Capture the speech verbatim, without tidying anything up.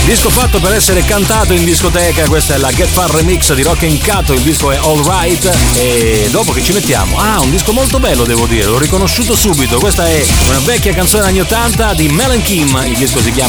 Disco fatto per essere cantato in discoteca, questa è la Get Far remix di Rock and Cato, il disco è All Right. E dopo che ci mettiamo? Ah, un disco molto bello, devo dire, l'ho riconosciuto subito. Questa è una vecchia canzone anni ottanta di Mel and Kim, il disco si chiama